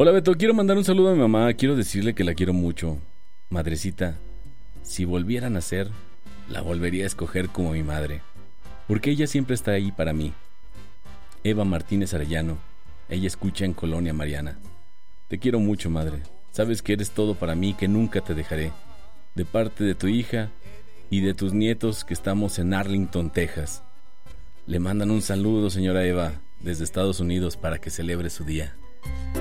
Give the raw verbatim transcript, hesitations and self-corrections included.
Hola Beto, quiero mandar un saludo a mi mamá. Quiero decirle que la quiero mucho. Madrecita, si volviera a nacer, la volvería a escoger como mi madre, porque ella siempre está ahí para mí. Eva Martínez Arellano. Ella escucha en Colonia Mariana. Te quiero mucho, madre. Sabes que eres todo para mí, que nunca te dejaré. De parte de tu hija y de tus nietos que estamos en Arlington, Texas. Le mandan un saludo, señora Eva, desde Estados Unidos para que celebre su día.